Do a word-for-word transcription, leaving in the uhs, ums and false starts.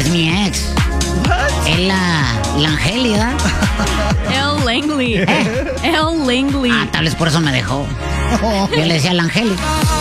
Es mi ex. What? Es la, la Angeli, ¿verdad? El Langley. ¿Eh? El Langley. Ah, tal vez por eso me dejó. Yo le decía a la Angeli.